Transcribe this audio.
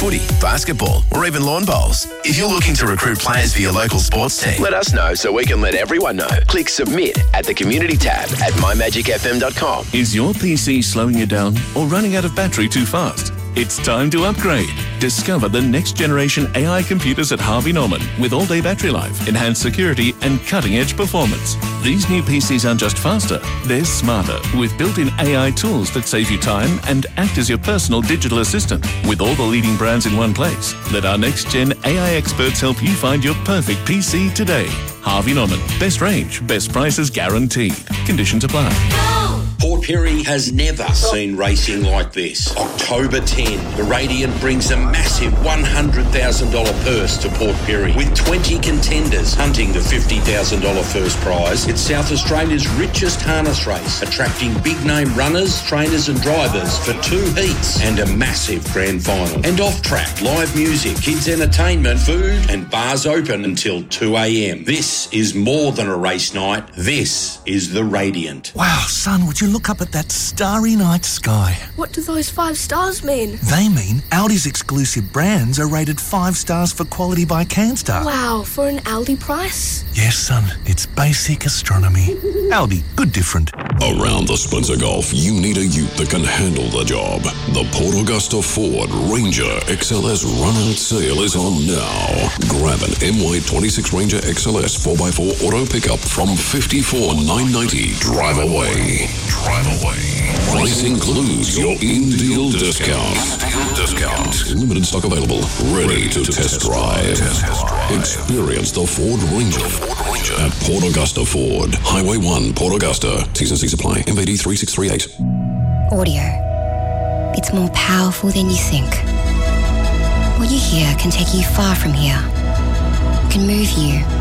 footy, basketball, or even lawn bowls. If you're looking to recruit players for your local sports team, let us know so we can let everyone know. Click submit at the community tab at mymagicfm.com. Is your PC slowing you down or running out of battery too fast? It's time to upgrade. Discover the next generation AI computers at Harvey Norman with all-day battery life, enhanced security and cutting-edge performance. These new PCs aren't just faster, they're smarter with built-in AI tools that save you time and act as your personal digital assistant. With all the leading brands in one place, let our next-gen AI experts help you find your perfect PC today. Harvey Norman. Best range, best prices guaranteed. Conditions apply. Port Pirie has never seen racing like this. October 10, the Radiant brings a massive $100,000 purse to Port Pirie with 20 contenders hunting the $50,000 first prize. It's South Australia's richest harness race, attracting big-name runners, trainers and drivers for 2 heats and a massive grand final. And off-track, live music, kids' entertainment, food and bars open until 2 a.m. This is more than a race night. This is the Radiant. Wow, son, would you look up at that starry night sky? What do those 5 stars mean? They mean Aldi's exclusive brands are rated 5 stars for quality by Canstar. Wow, for an Aldi price? Yes, son, it's basic astronomy. Aldi, good different. Around the Spencer Gulf, you need a ute that can handle the job. The Port Augusta Ford Ranger XLS run-out sale is on now. Grab an MY26 Ranger XLS 4x4 auto pickup from $54,990. Drive away. Price includes your in-deal discount. Limited stock available. Ready to test drive. Experience the Ford Ranger at Port Augusta Ford. Highway 1, Port Augusta. T's and C's apply. MVD 3638. Audio. It's more powerful than you think. What you hear can take you far from here. Can move you